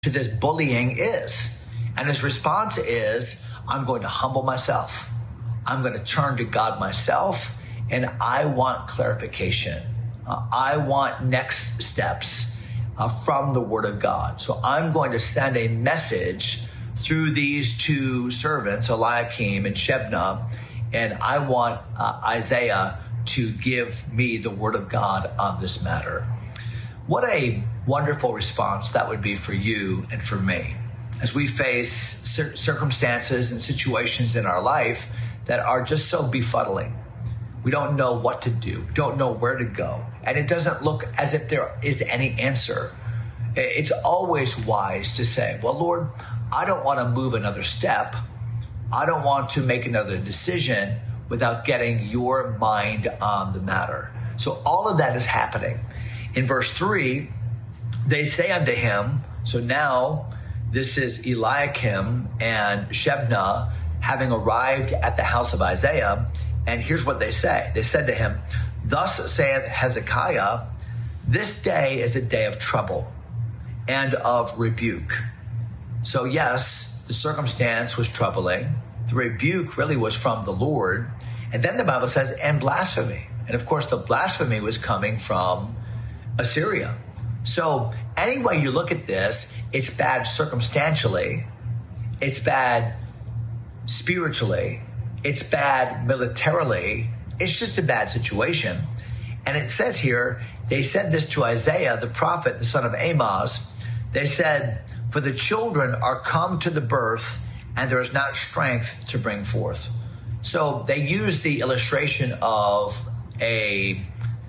to this bullying is. And his response is, I'm going to humble myself. I'm going to turn to God myself, and I want clarification. I want next steps from the Word of God. So I'm going to send a message through these two servants, Eliakim and Shebna, and I want Isaiah to give me the Word of God on this matter. What a wonderful response that would be for you and for me as we face circumstances and situations in our life that are just so befuddling. We don't know what to do, don't know where to go, and it doesn't look as if there is any answer. It's always wise to say, well, Lord, I don't want to move another step. I don't want to make another decision without getting your mind on the matter. So all of that is happening. In verse 3, they say unto him, so now this is Eliakim and Shebna having arrived at the house of Isaiah, and here's what they say. They said to him, thus saith Hezekiah, this day is a day of trouble and of rebuke. So yes, the circumstance was troubling. The rebuke really was from the Lord. And then the Bible says, and blasphemy. And of course, the blasphemy was coming from Assyria. So any way you look at this, it's bad circumstantially, it's bad spiritually, it's bad militarily, it's just a bad situation. And it says here, they said this to Isaiah, the prophet, the son of Amoz. They said, for the children are come to the birth, and there is not strength to bring forth. So they use the illustration of a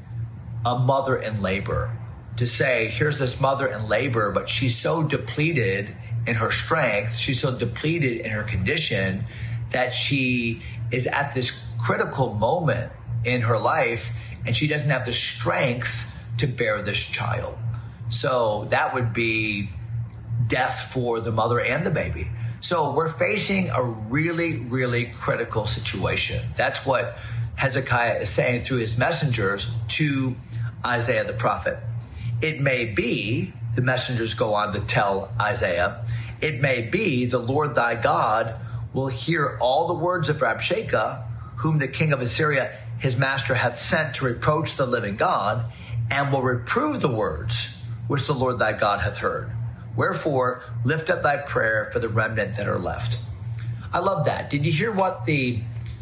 mother in labor to say, here's this mother in labor, but she's so depleted in her strength, she's so depleted in her condition that she is at this critical moment in her life, and she doesn't have the strength to bear this child. So that would be death for the mother and the baby. So we're facing a really, really critical situation. That's what Hezekiah is saying through his messengers to Isaiah the prophet. It may be, the messengers go on to tell Isaiah, it may be the Lord thy God will hear all the words of Rabshakeh, whom the king of Assyria, his master, hath sent to reproach the living God, and will reprove the words which the Lord thy God hath heard. Wherefore, lift up thy prayer for the remnant that are left. I love that. Did you hear what the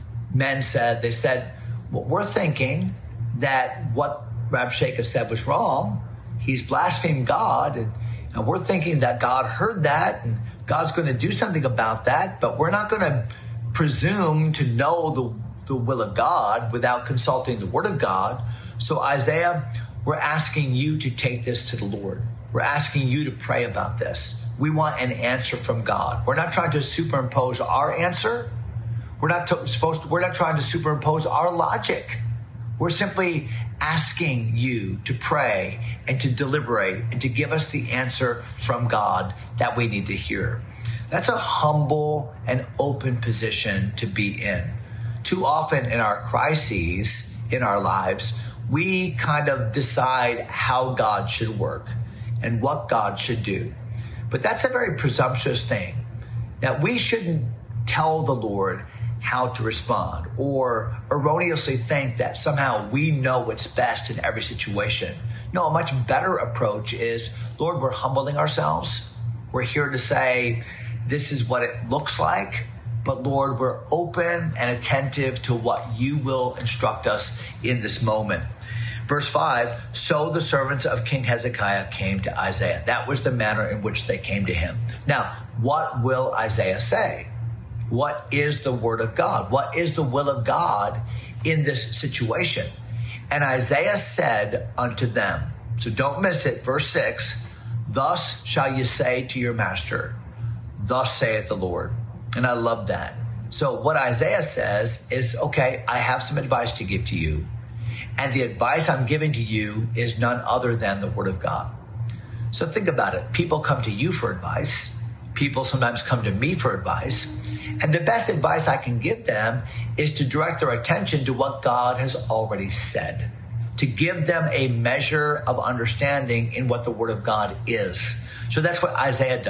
men said? They said, well, we're thinking that what Rabshakeh said was wrong. He's blasphemed God, and we're thinking that God heard that, and God's going to do something about that, but we're not going to presume to know the will of God without consulting the Word of God. So Isaiah, we're asking you to take this to the Lord. We're asking you to pray about this. We want an answer from God. We're not trying to superimpose our answer. We're not trying to superimpose our logic. We're simply asking you to pray and to deliberate and to give us the answer from God that we need to hear. That's a humble and open position to be in. Too often in our crises in our lives, we kind of decide how God should work and what God should do. But that's a very presumptuous thing, that we shouldn't tell the Lord how to respond or erroneously think that somehow we know what's best in every situation. No, a much better approach is, Lord, we're humbling ourselves. We're here to say, this is what it looks like. But Lord, we're open and attentive to what you will instruct us in this moment. Verse 5, so the servants of King Hezekiah came to Isaiah. That was the manner in which they came to him. Now, what will Isaiah say? What is the word of God? What is the will of God in this situation? And Isaiah said unto them, so don't miss it, verse 6, thus shall you say to your master, thus saith the Lord. And I love that. So what Isaiah says is, okay, I have some advice to give to you. And the advice I'm giving to you is none other than the Word of God. So think about it. People come to you for advice. People sometimes come to me for advice. And the best advice I can give them is to direct their attention to what God has already said, to give them a measure of understanding in what the Word of God is. So that's what Isaiah does.